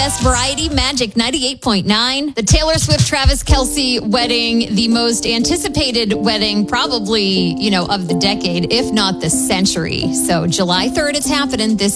best variety, Magic 98.9. The Taylor Swift Travis Kelce wedding, the most anticipated wedding probably, of the decade, if not the century. So July 3rd, it's happening this